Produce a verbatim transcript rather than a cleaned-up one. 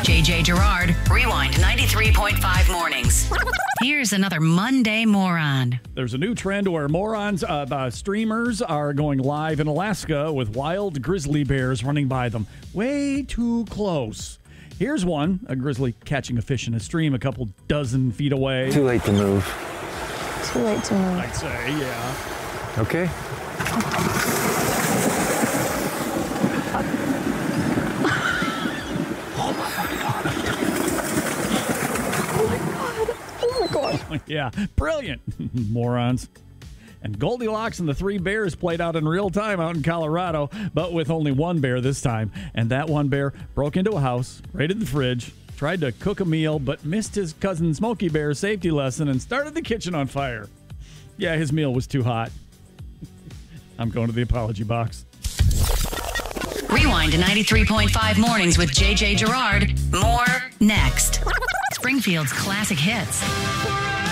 J J Gerard, Rewind ninety-three point five mornings. Here's another Monday moron. There's a new trend where morons, uh, uh, streamers are going live in Alaska with wild grizzly bears running by them. Way too close. Here's one, a grizzly catching a fish in a stream a couple dozen feet away. Too late to move. Too late to move. I'd say, yeah. Okay. Yeah, brilliant, morons. And Goldilocks and the Three Bears played out in real time out in Colorado, but with only one bear this time. And that one bear broke into a house, raided the fridge, tried to cook a meal, but missed his cousin Smokey Bear's safety lesson and started the kitchen on fire. Yeah, his meal was too hot. I'm going to the apology box. Rewind to ninety-three point five mornings with J J Gerard. More next. Springfield's classic hits.